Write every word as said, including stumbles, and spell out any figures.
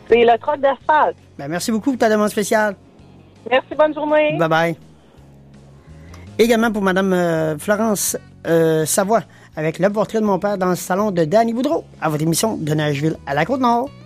C'est le troc d'asphalte. Ben, merci beaucoup pour ta demande spéciale. Merci, bonne journée. Bye-bye. Également pour Mme euh, Florence euh, Savoie, avec le portrait de mon père dans le salon de Danny Boudreau, à votre émission de Nashville à la Côte-Nord.